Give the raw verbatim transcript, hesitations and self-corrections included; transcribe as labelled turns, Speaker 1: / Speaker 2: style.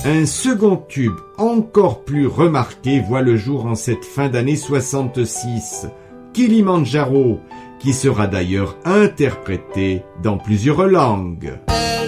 Speaker 1: Un second tube encore plus remarqué voit le jour en cette fin d'année soixante-six, Kilimandjaro, qui sera d'ailleurs interprété dans plusieurs langues.